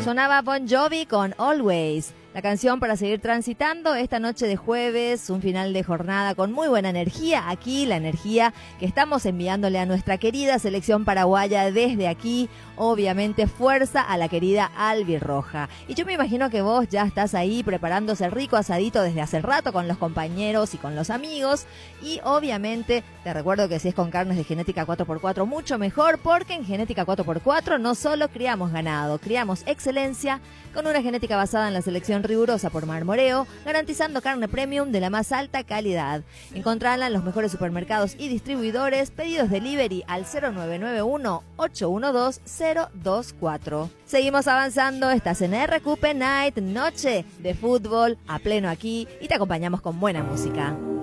Sonaba Bon Jovi con Always, la canción para seguir transitando esta noche de jueves, un final de jornada con muy buena energía. Aquí la energía que estamos enviándole a nuestra querida selección paraguaya desde aquí, obviamente fuerza a la querida albirroja. Y yo me imagino que vos ya estás ahí preparándose el rico asadito desde hace rato con los compañeros y con los amigos. Y obviamente te recuerdo que si es con carnes de genética 4x4 mucho mejor, porque en genética 4x4 no solo criamos ganado, criamos excelencia con una genética basada en la selección rigurosa por Marmoreo, garantizando carne premium de la más alta calidad. Encontrala en los mejores supermercados y distribuidores. Pedidos delivery al 0991-812-024. Seguimos avanzando, estás en RQP Night, noche de fútbol a pleno aquí, y te acompañamos con buena música.